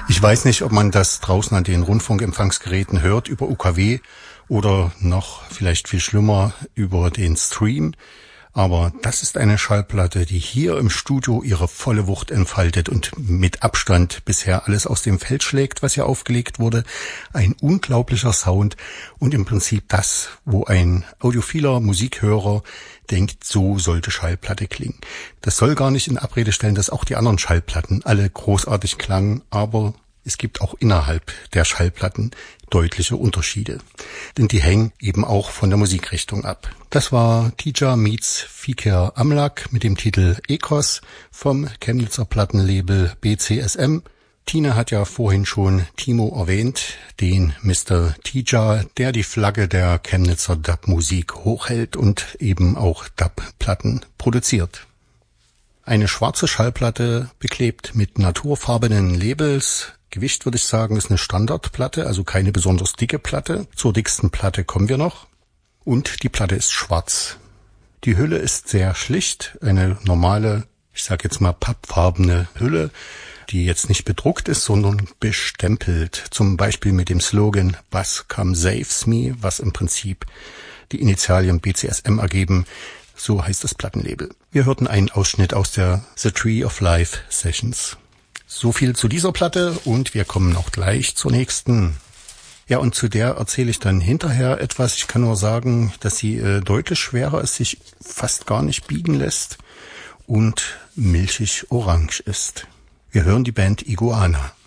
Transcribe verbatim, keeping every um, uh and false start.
Ich weiß nicht, ob man das draußen an den Rundfunkempfangsgeräten hört über U K W oder noch vielleicht viel schlimmer über den Stream. Aber das ist eine Schallplatte, die hier im Studio ihre volle Wucht entfaltet und mit Abstand bisher alles aus dem Feld schlägt, was hier aufgelegt wurde. Ein unglaublicher Sound und im Prinzip das, wo ein audiophiler Musikhörer denkt, so sollte Schallplatte klingen. Das soll gar nicht in Abrede stellen, dass auch die anderen Schallplatten alle großartig klangen, aber es gibt auch innerhalb der Schallplatten deutliche Unterschiede. Denn die hängen eben auch von der Musikrichtung ab. Das war Tija meets Fikir Amlak mit dem Titel Ecos vom Chemnitzer Plattenlabel B C S M. Tine hat ja vorhin schon Timo erwähnt, den Mister Tija, der die Flagge der Chemnitzer Dub-Musik hochhält und eben auch Dub-Platten produziert. Eine schwarze Schallplatte, beklebt mit naturfarbenen Labels. Gewicht würde ich sagen, ist eine Standardplatte, also keine besonders dicke Platte. Zur dicksten Platte kommen wir noch. Und die Platte ist schwarz. Die Hülle ist sehr schlicht, eine normale, ich sage jetzt mal pappfarbene Hülle, die jetzt nicht bedruckt ist, sondern bestempelt. Zum Beispiel mit dem Slogan Bass Come Saves Me, was im Prinzip die Initialien B C S M ergeben. So heißt das Plattenlabel. Wir hörten einen Ausschnitt aus der The Tree of Life Sessions. So viel zu dieser Platte und wir kommen auch gleich zur nächsten. Ja, und zu der erzähle ich dann hinterher etwas. Ich kann nur sagen, dass sie äh, deutlich schwerer ist, sich fast gar nicht biegen lässt und milchig orange ist. Wir hören die Band Iguana.